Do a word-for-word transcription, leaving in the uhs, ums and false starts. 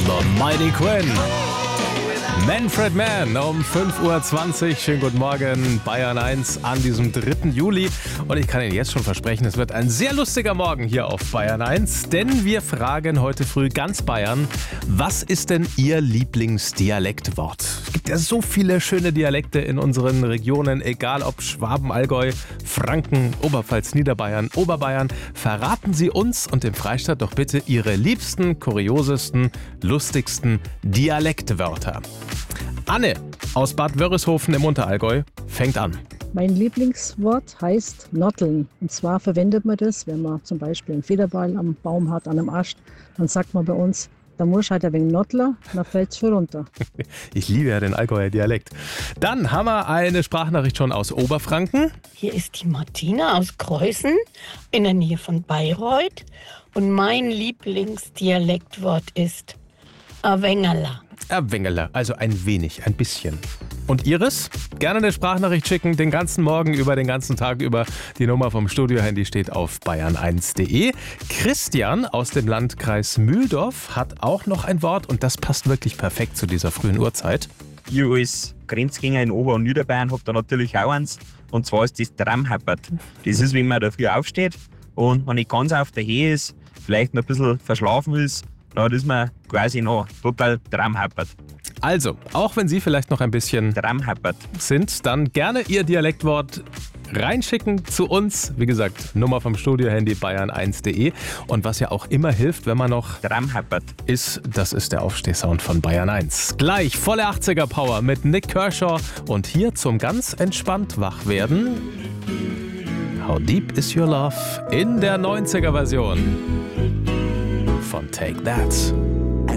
The Mighty Quinn. Manfred Mann um fünf Uhr zwanzig. Schönen guten Morgen, Bayern eins an diesem dritten Juli. Und ich kann Ihnen jetzt schon versprechen, es wird ein sehr lustiger Morgen hier auf Bayern eins. Denn wir fragen heute früh ganz Bayern, was ist denn Ihr Lieblingsdialektwort? Es gibt ja so viele schöne Dialekte in unseren Regionen, egal ob Schwaben, Allgäu, Franken, Oberpfalz, Niederbayern, Oberbayern. Verraten Sie uns und dem Freistaat doch bitte Ihre liebsten, kuriosesten, lustigsten Dialektwörter. Anne aus Bad Wörishofen im Unterallgäu fängt an. Mein Lieblingswort heißt notteln. Und zwar verwendet man das, wenn man zum Beispiel einen Federball am Baum hat, an einem Ast. Dann sagt man bei uns, da muss halt ein wenig notteln, dann fällt es schon runter. Ich liebe ja den Allgäuer Dialekt. Dann haben wir eine Sprachnachricht schon aus Oberfranken. Hier ist die Martina aus Kreußen in der Nähe von Bayreuth. Und mein Lieblingsdialektwort ist Awengerla. Erwengerle, also ein wenig, ein bisschen. Und Iris? Gerne eine Sprachnachricht schicken, den ganzen Morgen über, den ganzen Tag über. Die Nummer vom Studiohandy steht auf bayern eins punkt de. Christian aus dem Landkreis Mühldorf hat auch noch ein Wort und das passt wirklich perfekt zu dieser frühen Uhrzeit. Ich als Grenzgänger in Ober- und Niederbayern habe da natürlich auch eins. Und zwar ist das Tramhappert. Das ist, wenn man da früh aufsteht und wenn ich ganz auf der Höhe ist, vielleicht noch ein bisschen verschlafen ist, dann ist man quasi noch total tramhappert. Also, auch wenn Sie vielleicht noch ein bisschen Tramhappert sind, dann gerne Ihr Dialektwort reinschicken zu uns. Wie gesagt, Nummer vom Studiohandy bayern eins punkt de. Und was ja auch immer hilft, wenn man noch Tramhappert ist, das ist der Aufstehsound von Bayern eins. Gleich volle achtziger Power mit Nick Kershaw und hier zum ganz entspannt wach werden. How Deep Is Your Love in der neunziger Version von Take That.